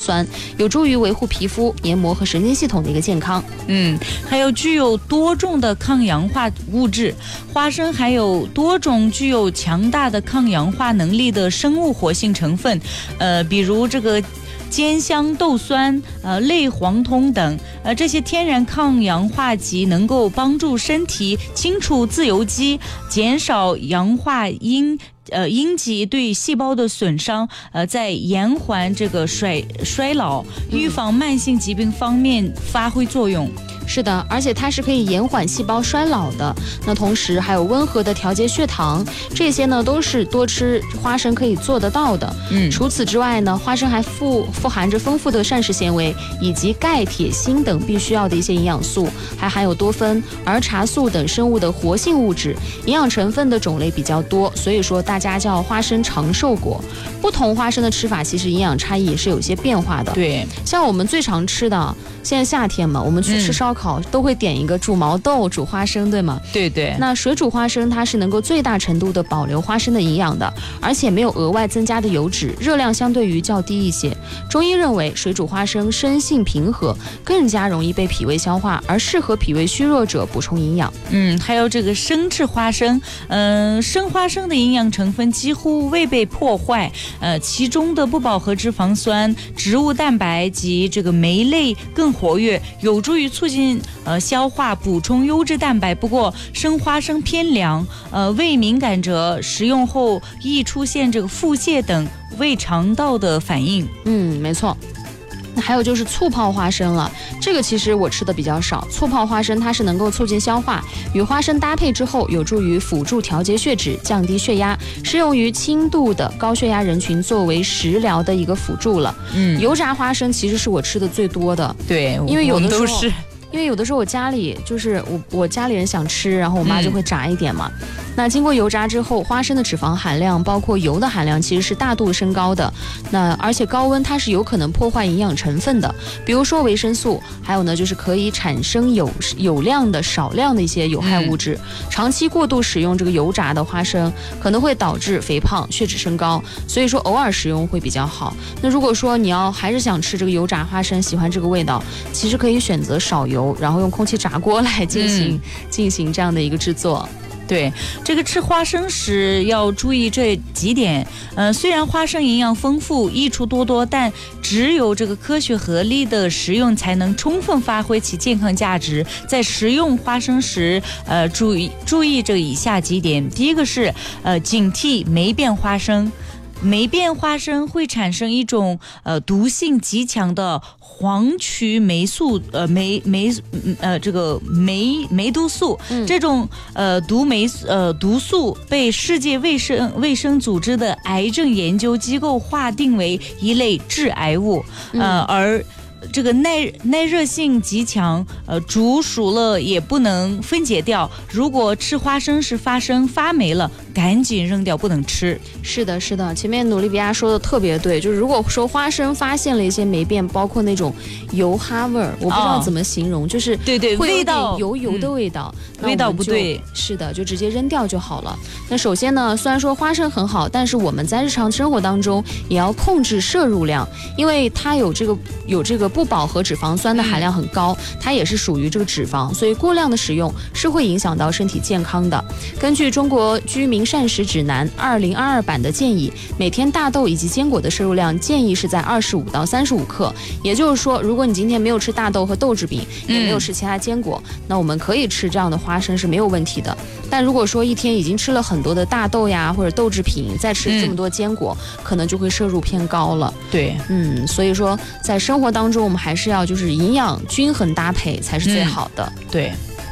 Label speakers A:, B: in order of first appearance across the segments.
A: 酸，有助于维护皮肤、黏膜和神经系统的一个健康。
B: 还有具有多种的抗氧化物质，花生含有多种具有强大的抗氧化能力的生物活性成分，比如这个尖香豆酸、类黄酮等，这些天然抗氧化剂能够帮助身体清除自由基，减少氧化阴极对细胞的损伤，在延缓这个衰老、预防慢性疾病方面发挥作用。
A: 是的，而且它是可以延缓细胞衰老的。那同时还有温和的调节血糖，这些呢都是多吃花生可以做得到的。除此之外呢，花生还富含着丰富的膳食纤维以及钙、铁、锌等必须要的一些营养素，还含有多酚、儿茶素等生物的活性物质，营养成分的种类比较多，所以说大家叫花生长寿果。不同花生的吃法其实营养差异也是有些变化的。
B: 对，
A: 像我们最常吃的，现在夏天嘛，我们去吃烧烤都会点一个煮毛豆、煮花生，对吗？
B: 对对。
A: 那水煮花生它是能够最大程度的保留花生的营养的，而且没有额外增加的油脂，热量相对于较低一些。中医认为水煮花生生性平和，更加容易被脾胃消化，而适合脾胃虚弱者补充营养。
B: 还有这个生吃花生，生花生的营养成分几乎未被破坏，其中的不饱和脂肪酸、植物蛋白及这个酶类更活跃，有助于促进消化，补充优质蛋白。不过生花生偏凉，胃敏感者食用后易出现这个腹泻等胃肠道的反应。
A: 没错。还有就是醋泡花生了，这个其实我吃的比较少。醋泡花生它是能够促进消化，与花生搭配之后有助于辅助调节血脂、降低血压，适用于轻度的高血压人群，作为食疗的一个辅助了。油炸花生其实是我吃的最多的。
B: 对，
A: 因为有的时候
B: 我们都是。
A: 因为有的时候我家里就是我家里人想吃，然后我妈就会炸一点嘛。那经过油炸之后，花生的脂肪含量包括油的含量其实是大度升高的。那而且高温它是有可能破坏营养成分的，比如说维生素，还有呢就是可以产生有量的少量的一些有害物质。长期过度使用这个油炸的花生，可能会导致肥胖、血脂升高，所以说偶尔食用会比较好。那如果说你还是想吃这个油炸花生，喜欢这个味道，其实可以选择少油，然后用空气炸锅来进行这样的一个制作。
B: 对，这个吃花生时要注意这几点。虽然花生营养丰富、益处多多，但只有这个科学合理的食用，才能充分发挥其健康价值。在食用花生时，注意这以下几点。第一个是警惕霉变花生。霉变花生会产生一种毒性极强的黄曲霉素，这个霉毒素，这种毒素被世界卫生组织的癌症研究机构划定为一类致癌物，而这个耐热性极强，煮熟了也不能分解掉。如果吃花生时发霉了，赶紧扔掉，不能吃。
A: 是的，是的，前面努利比亚说的特别对，就是如果说花生发现了一些霉变，包括那种油哈味儿，我不知道怎么形容，就是
B: 对
A: 会有点油的味道，
B: 味道不对，
A: 是的，就直接扔掉就好了。那首先呢，虽然说花生很好，但是我们在日常生活当中也要控制摄入量，因为它有这个不饱和脂肪酸的含量很高，它也是属于这个脂肪，所以过量的食用是会影响到身体健康的。根据中国居民膳食指南2022版的建议，每天大豆以及坚果的摄入量建议是在25到35克。也就是说，如果你今天没有吃大豆和豆制品，也没有吃其他坚果，那我们可以吃这样的花生是没有问题的。但如果说一天已经吃了很多的大豆呀或者豆制品，再吃这么多坚果，可能就会摄入偏高了。
B: 对，
A: 所以说在生活当中我们还是要就是营养均衡搭配才是最好的。
B: 对。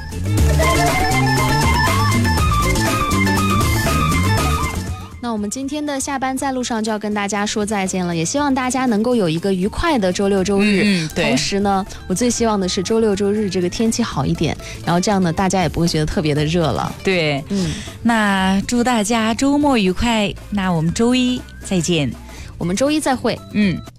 A: 那我们今天的下班在路上就要跟大家说再见了，也希望大家能够有一个愉快的周六周日。同时呢，我最希望的是周六周日这个天气好一点，然后这样呢大家也不会觉得特别的热了。
B: 对，那祝大家周末愉快，那我们周一再见。
A: 我们周一再会。